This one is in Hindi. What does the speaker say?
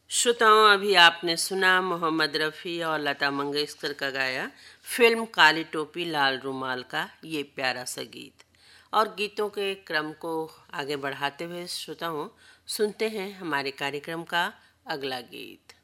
श्रोताओं, अभी आपने सुना मोहम्मद रफ़ी और लता मंगेशकर का गाया फिल्म काली टोपी लाल रुमाल का ये प्यारा सा गीत। और गीतों के क्रम को आगे बढ़ाते हुए श्रोताओं सुनते हैं हमारे कार्यक्रम का अगला गीत।